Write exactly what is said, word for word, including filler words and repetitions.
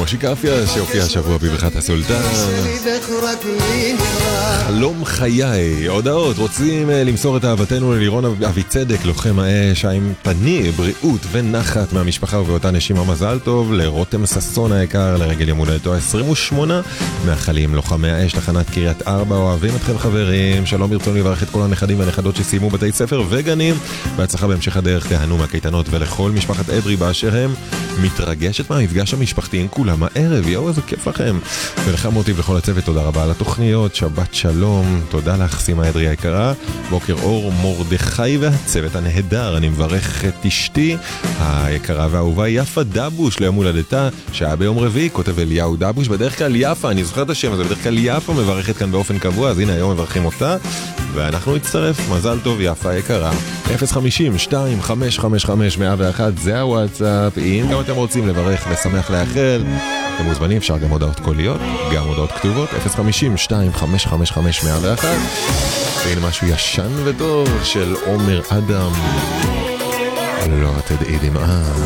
מושי קפיה שהופיע השבוע בברכת הסולטן. חלום חיי. הודעות, רוצים למסור את אהבתנו ללירון אבי צדק, לוחם האש, עם פני, בריאות ונחת מהמשפחה ובאותה נשימה מזל טוב לרותם ססון היקר לרגל יום הולדתו ה-עשרים ושמונה. מאחלים לוחמי האש תחנת קריית ארבע, אוהבים אתכם חברים. שלום, ברצוני לברך את כל הנכדים והנכדות שסיימו בתי ספר וגנים, בהצלחה בהמשך הדרך, תהנו מהקייטנות, ולכל משפחת אדרי באשר הם. מתרגשת מהמפגש המשפחתי עם כולם הערב, יאו איזה כיף לכם. ולך מוטיב לכל הצוות, תודה רבה על התוכניות, שבת שלום, תודה לך סימה אדרי היקרה, בוקר אור מורדכי והצוות הנהדר. אני מברך את אשתי היקרה והאהובה יפה דבוש ליום הולדתה שהיה ביום רביעי. כותב אליהו דבוש, בדרך כלל יפה, אני זוכר את השם הזה, בדרך כלל יפה מברכת כאן באופן קבוע, אז הנה היום מברכים אותה ואנחנו נצטרף. מזל טוב יפה יקרה. אפס חמישים שתיים חמש חמש חמש מאה ואחת זה הוואטסאפ. אם גם אתם רוצים לברך ושמח לאחל, אתם מוזמנים, אפשר גם הודעות קוליות, גם הודעות כתובות. אפס חמישים שתיים חמש חמש חמש מאה ואחת. והנה משהו ישן וטוב של עומר אדם, לא תדעי דמעה.